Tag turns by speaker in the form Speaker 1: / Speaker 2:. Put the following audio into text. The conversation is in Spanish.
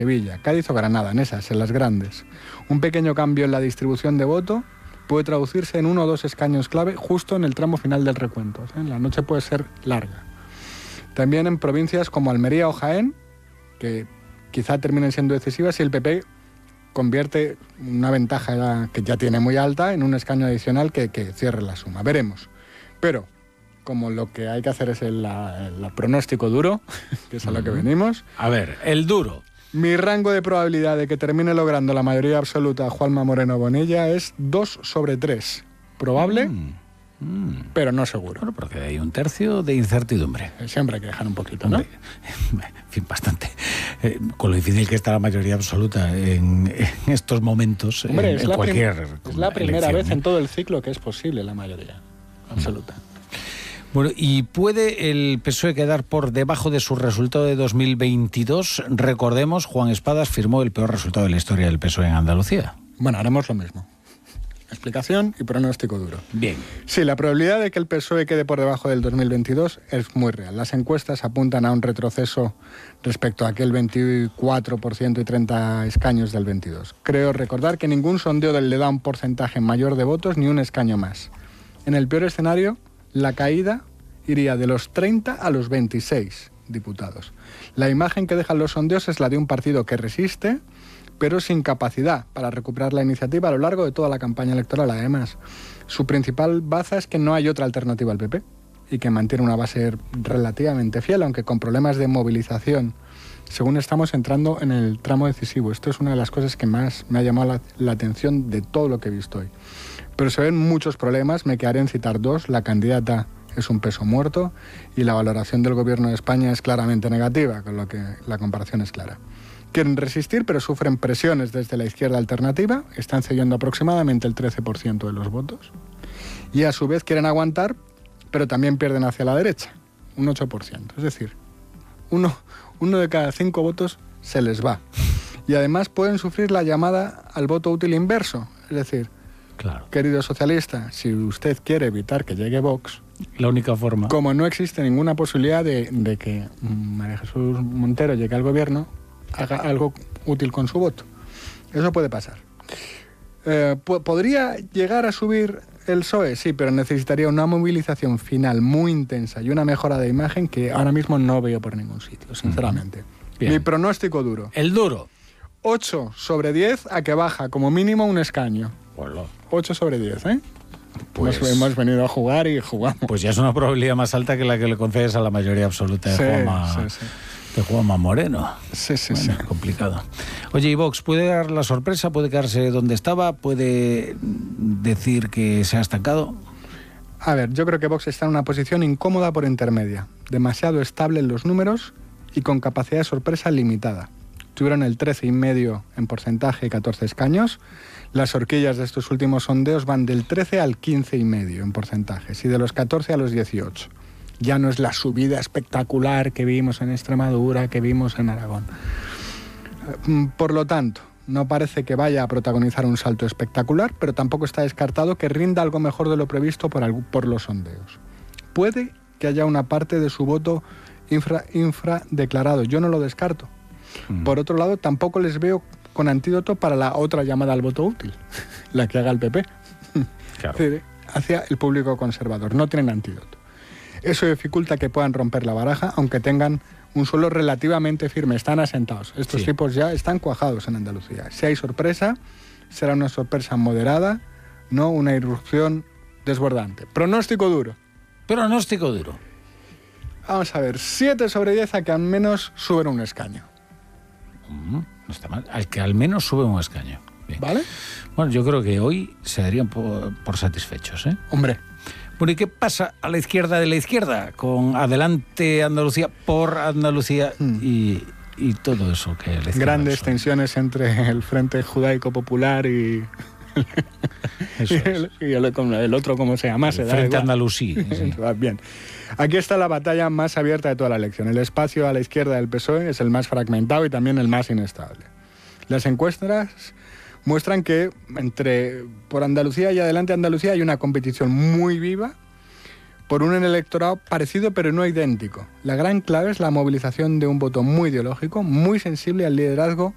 Speaker 1: Sevilla, Cádiz o Granada, en las grandes. Un pequeño cambio en la distribución de voto puede traducirse en 1 o 2 escaños clave justo en el tramo final del recuento. La noche puede ser larga. También en provincias como Almería o Jaén, que quizá terminen siendo decisivas si el PP convierte una ventaja que ya tiene muy alta en un escaño adicional que cierre la suma. Veremos. Pero, como lo que hay que hacer es el pronóstico duro, que es a lo que venimos...
Speaker 2: A ver, el duro.
Speaker 1: Mi rango de probabilidad de que termine logrando la mayoría absoluta Juanma Moreno Bonilla es 2/3. Probable, pero no seguro.
Speaker 2: Bueno, porque hay un tercio de incertidumbre.
Speaker 1: Siempre hay que dejar un poquito, ¿no?
Speaker 2: En fin, bastante. Con lo difícil que está la mayoría absoluta en estos momentos,
Speaker 1: hombre,
Speaker 2: en cualquier
Speaker 1: es la primera
Speaker 2: elección,
Speaker 1: vez en todo el ciclo que es posible la mayoría absoluta.
Speaker 2: Bueno, ¿y puede el PSOE quedar por debajo de su resultado de 2022? Recordemos, Juan Espadas firmó el peor resultado de la historia del PSOE en Andalucía.
Speaker 1: Bueno, haremos lo mismo. Explicación y pronóstico duro.
Speaker 2: Bien.
Speaker 1: Sí, la probabilidad de que el PSOE quede por debajo del 2022 es muy real. Las encuestas apuntan a un retroceso respecto a aquel 24% y 30 escaños del 22. Creo recordar que ningún sondeo le da un porcentaje mayor de votos ni un escaño más. En el peor escenario, la caída iría de los 30 a los 26 diputados. La imagen que dejan los sondeos es la de un partido que resiste, pero sin capacidad para recuperar la iniciativa a lo largo de toda la campaña electoral. Además, su principal baza es que no hay otra alternativa al PP y que mantiene una base relativamente fiel, aunque con problemas de movilización, según estamos entrando en el tramo decisivo. Esto es una de las cosas que más me ha llamado la atención de todo lo que he visto hoy. Pero se ven muchos problemas, me quedaré en citar 2. La candidata es un peso muerto y la valoración del gobierno de España es claramente negativa, con lo que la comparación es clara. Quieren resistir, pero sufren presiones desde la izquierda alternativa, están cediendo aproximadamente el 13% de los votos, y a su vez quieren aguantar, pero también pierden hacia la derecha, un 8%. Es decir, uno de cada 5 votos se les va. Y además pueden sufrir la llamada al voto útil inverso, es decir,
Speaker 2: claro,
Speaker 1: querido socialista, si usted quiere evitar que llegue Vox,
Speaker 2: la única forma,
Speaker 1: como no existe ninguna posibilidad de que María Jesús Montero llegue al gobierno, haga algo útil con su voto. Eso puede pasar. ¿Podría llegar a subir el PSOE? Sí, pero necesitaría una movilización final muy intensa y una mejora de imagen que ahora mismo no veo por ningún sitio, sinceramente. Mi pronóstico duro.
Speaker 2: El duro.
Speaker 1: 8/10 a que baja como mínimo un escaño.
Speaker 2: Bueno.
Speaker 1: 8/10, ¿eh?
Speaker 2: Pues
Speaker 1: hemos venido a jugar y jugamos.
Speaker 2: Pues ya es una probabilidad más alta que la que le concedes a la mayoría absoluta de Juanma Moreno.
Speaker 1: Sí.
Speaker 2: Complicado. Oye, ¿y Vox puede dar la sorpresa? ¿Puede quedarse donde estaba? ¿Puede decir que se ha estancado?
Speaker 1: A ver, yo creo que Vox está en una posición incómoda por intermedia, demasiado estable en los números y con capacidad de sorpresa limitada. Tuvieron el 13,5% en porcentaje y 14 escaños. Las horquillas de estos últimos sondeos van del 13 al 15,5% en porcentajes y de los 14 a los 18. Ya no es la subida espectacular que vimos en Extremadura, que vimos en Aragón. Por lo tanto, no parece que vaya a protagonizar un salto espectacular, pero tampoco está descartado que rinda algo mejor de lo previsto por los sondeos. Puede que haya una parte de su voto infradeclarado, yo no lo descarto. Por otro lado, tampoco les veo con antídoto para la otra llamada al voto útil, la que haga el PP,
Speaker 2: claro,
Speaker 1: hacia el público conservador. No tienen antídoto. Eso dificulta que puedan romper la baraja, aunque tengan un suelo relativamente firme. Están asentados. Estos tipos ya están cuajados en Andalucía. Si hay sorpresa, será una sorpresa moderada, no una irrupción desbordante. Pronóstico duro.
Speaker 2: Pronóstico duro.
Speaker 1: Vamos a ver, 7/10 a que al menos suben un escaño.
Speaker 2: No está mal. Al que al menos sube un escaño. Bien.
Speaker 1: ¿Vale?
Speaker 2: Bueno, yo creo que hoy se darían por satisfechos, ¿eh?
Speaker 1: Hombre.
Speaker 2: Bueno, ¿y qué pasa a la izquierda de la izquierda? Con Adelante Andalucía, por Andalucía y todo eso que le
Speaker 1: grandes tensiones entre el Frente Judaico Popular y el otro, como se llama,
Speaker 2: el Frente Andalusí. Sí.
Speaker 1: Bien. Aquí está la batalla más abierta de toda la elección. El espacio a la izquierda del PSOE es el más fragmentado y también el más inestable. Las encuestas muestran que por Andalucía y Adelante Andalucía hay una competición muy viva por un electorado parecido pero no idéntico. La gran clave es la movilización de un voto muy ideológico, muy sensible al liderazgo